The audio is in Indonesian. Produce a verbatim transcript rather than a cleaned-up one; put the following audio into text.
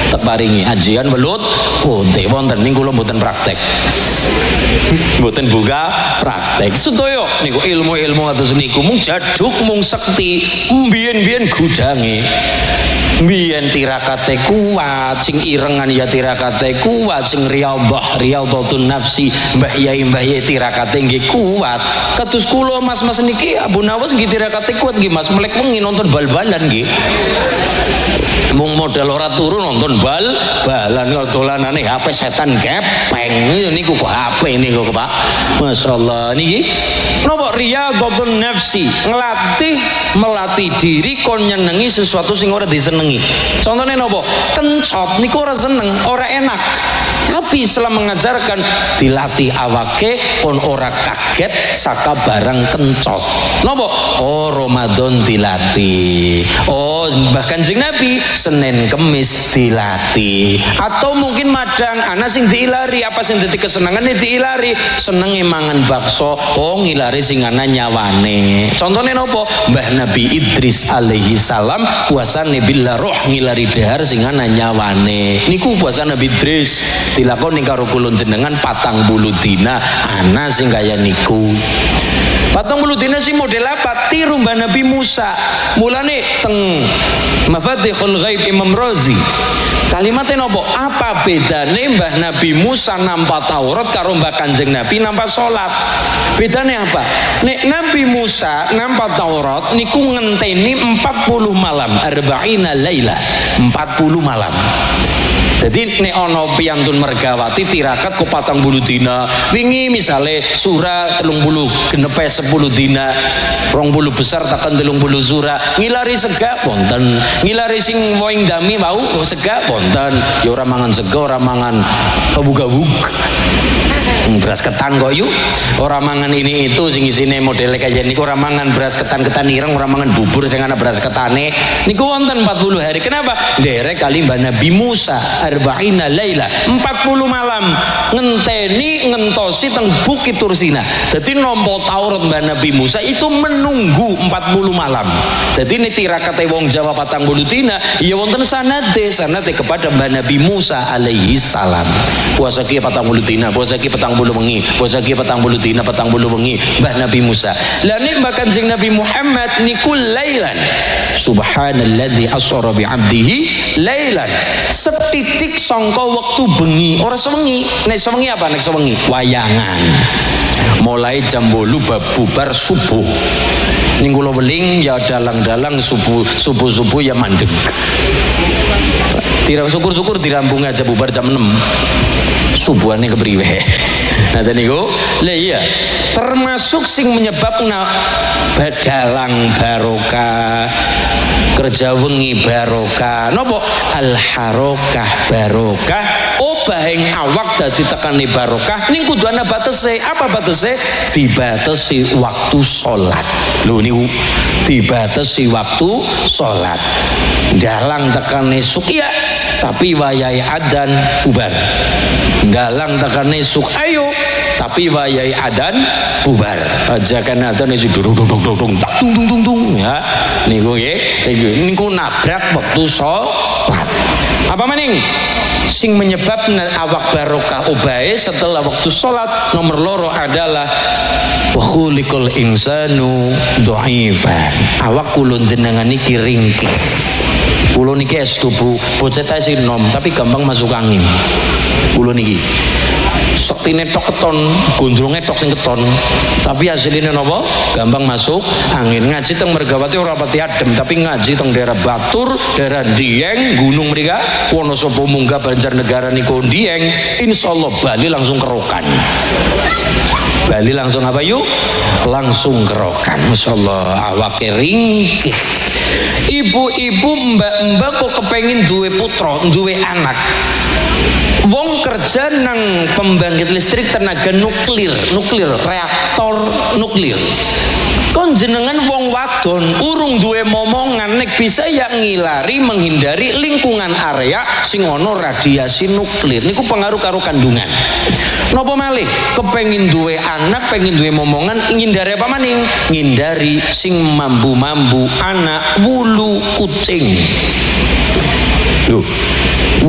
tak paringi ajian welut putih wonten niku kula mboten praktek. Mboten buka praktek. Sedaya niku ilmu-ilmu kados niku mung jaduk mung sekti mbiyen-mbiyen gudange. Mbiyen tirakate kuat, sing irengan ya tirakate kuat, sing riyadhah riyadhatun nafsi, mbah yai mbah yai tirakate nggih kuat. Kados kula mas-mas niki Abu Nawas nggih tirakate kuat nggih Mas, melek wengi nonton bal-balan nggih. Mung modal ora turu nonton bal-balan karo dolanane H P setan gepeng niku kok H P niku kok Pak. Masyaallah niki napa riyadhatun nafsi, nglatih melatih diri kon nyenengi sesuatu sing ora disenengi. Contohnya napa? Kencot niku ora seneng, ora enak. Tapi setelah mengajarkan dilatih awake kon ora kaget saka barang kencot. Napa? Oh Ramadan dilatih. Oh bahkan Kanjeng Nabi Senin Kemis dilatih. Atau mungkin madang ana sing diilari, apa sing dadi kesenengane diilari, senenge mangan bakso, oh ngilari sing ana nyawane. Contohnya napa? Mbah Nabi Idris alaihi salam puasane billah roh ngilari dahar sing ana nyawane. Niku puasa Nabi Idris dilakoni karo kula jenengan patang puluh dina ana sing kaya niku. Patang puluh dina si model apa? Tiru Mbah Nabi Musa. Mulane teng Mafatihul Ghaib Imam Razi kalimatnya nopo? Apa bedane Mbah Nabi Musa nampa Taurat karo Mbah Kanjeng Nabi nampa sholat? Bedane apa? Nek Nabi Musa nampa Taurat niku ngenteni empat puluh malam, arba'ina laila, empat puluh malam. Jadi nek ono piyantun mergawati tirakat ku patang bulu dina, wingi misale surah telung bulu genepe sepuluh dina, rong bulu besar tekan telung bulu surah, ngilari sega wonten, ngilari sing woing dami mau sega wonten, ya ora mangan sega, ora mangan kabug-kabug, beras ketan kok yuk, ora mangan ini itu sing isine modele kaya niku, ora mangan beras ketan-ketan ireng, ora mangan bubur sing ana beras ketane, niku wonten empat puluh hari. Kenapa? Derek kali Mbah Nabi Musa arba'ina laila, empat puluh malam ngenteni ngentosi teng Bukit Tursina. Jadi nompo Taurat Mbah Nabi Musa itu menunggu empat puluh malam. Jadi ini tirakate wong Jawa patang puluh dina ya wonten sanade sanade kepada Mbah Nabi Musa alaihi salam. Puasa ki patang puluh dina, puasa ki patang puluh wengi, puasa ki patang puluh dina, patang puluh wengi Mbah Nabi Musa. Lah nek Mbah Kanjeng Nabi Muhammad niku lailan. Subhanalladzi asra bi 'abdihi lailan. Setitik sangka wektu bengi, ora sewengi. Nek sewengi apa? Nek sewengi wayangan. Mulai jam bolu bubar subuh. Ning kula weling ya dalang-dalang subuh subuh-subuh ya mandeg. Tidak syukur-syukur dirambung aja bubar jam enam. Subuhane kepriwe. Nah niku lha iya termasuk sing menyebabna badalang barokah, kerja wengi barokah, nopo al harokah barokah, obahing awak dadi tekani barokah ning kudu ana batese. Apa batese? Dibatesi waktu salat. Lho niku dibatesi waktu salat. Dalang tekan esuk iya, tapi wayahe adzan bubar. Dalang tekan esuk ayo, tapi wayahe adzan bubar. Ajakan adzan itu durung dung dung dung tak dung dung dung dung ya. Niku nggih, niku nabrak waktu salat. Apa maning? Sing menyebabkan awak barokah obahe setelah waktu salat nomor loro adalah wa khuliqal insanu dhaifan. Awak kula jenengan iki ringkih. Kula niki estu Bu, bocah ta sing nom tapi gampang masuk angin. Kula niki sektine tok keton, gondronge tok sing keton, tapi hasilnya napa? Gampang masuk angin. Ngaji teng Mergawati ora pati adem, tapi ngaji teng daerah Batur, daerah Dieng, gunung mrika, Wonosobo munggah Banjarnegara niku Dieng, insyaallah Bali langsung kerokan. Bali langsung apa yuk? Langsung kerokan. Masyaallah awake ringkih. Ibu-ibu mbak-mbak kok kepengin duwe putra, duwe anak. Wong kerja nang pembangkit listrik tenaga nuklir, nuklir, reaktor nuklir. Kon jenengan wong wadon urung duwe momongan nek bisa ya ngilari menghindari lingkungan area sing ono radiasi nuklir. Niku pengaruh karo kandungan. Napa malih kepengin duwe anak, pengin duwe momongan, ngindari apa maning? Ngindari sing mambu-mambu anak wulu kucing. Loh,